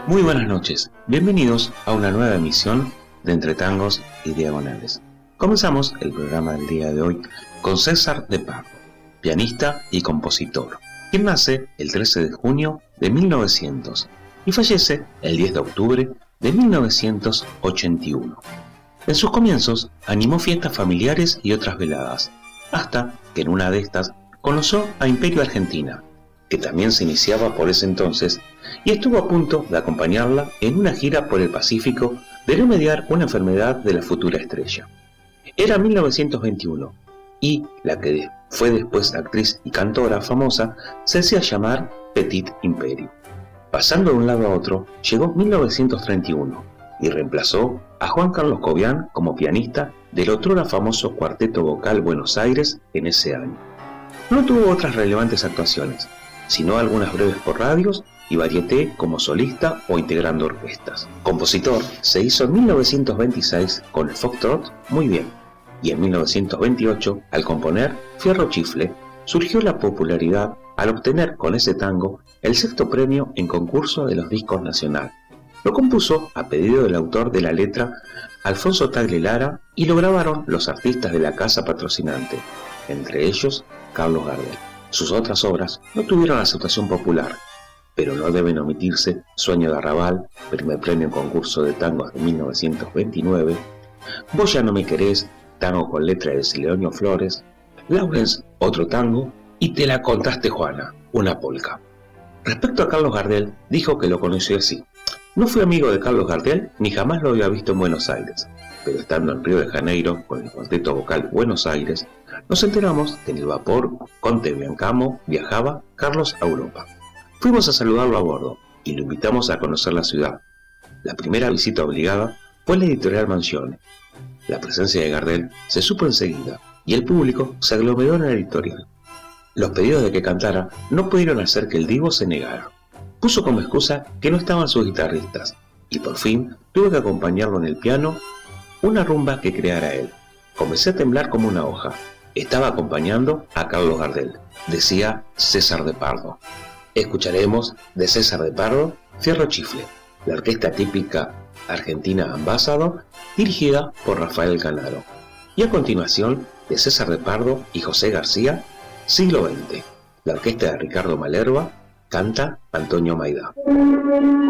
Muy buenas noches, bienvenidos a una nueva emisión de Entre Tangos y Diagonales. Comenzamos el programa del día de hoy con César de Pardo, pianista y compositor, quien nace el 13 de junio de 1900 y fallece el 10 de octubre de 1981. En sus comienzos animó fiestas familiares y otras veladas, hasta que en una de estas conoció a Imperio Argentina, que también se iniciaba por ese entonces, y estuvo a punto de acompañarla en una gira por el Pacífico de remediar una enfermedad de la futura estrella. Era 1921, y la que fue después actriz y cantora famosa se hacía llamar Petit Imperio. Pasando de un lado a otro, llegó 1931 y reemplazó a Juan Carlos Cobian como pianista del otrora famoso Cuarteto Vocal Buenos Aires en ese año. No tuvo otras relevantes actuaciones, sino algunas breves por radios y varieté como solista o integrando orquestas. Compositor, se hizo en 1926 con el Foxtrot Muy bien, y en 1928, al componer Fierro Chifle, surgió la popularidad al obtener con ese tango el sexto premio en concurso de los discos nacional. Lo compuso a pedido del autor de la letra, Alfonso Tagle Lara, y lo grabaron los artistas de la casa patrocinante, entre ellos Carlos Gardel. Sus otras obras no tuvieron aceptación popular, pero no deben omitirse Sueño de Arrabal, primer premio en concurso de tangos de 1929, Vos ya no me querés, tango con letra de Celedonio Flores, Lawrence, otro tango, y Te la contaste Juana, una polca. Respecto a Carlos Gardel, dijo que lo conoció así: no fui amigo de Carlos Gardel ni jamás lo había visto en Buenos Aires, pero estando en Río de Janeiro con el Cuarteto Vocal Buenos Aires, nos enteramos que en el vapor Conte Biancamo viajaba Carlos a Europa. Fuimos a saludarlo a bordo y lo invitamos a conocer la ciudad. La primera visita obligada fue la editorial Mansione. La presencia de Gardel se supo enseguida y el público se aglomeró en la editorial. Los pedidos de que cantara no pudieron hacer que el divo se negara. Puso como excusa que no estaban sus guitarristas y por fin tuvo que acompañarlo en el piano, una rumba que creara él. Comencé a temblar como una hoja. Estaba acompañando a Carlos Gardel, decía César de Pardo. Escucharemos de César de Pardo Fierro Chifle, la orquesta típica argentina Ambassador, dirigida por Rafael Canaro. Y a continuación, de César de Pardo y José García, Siglo XX, la orquesta de Ricardo Malerba, canta Antonio Maidá.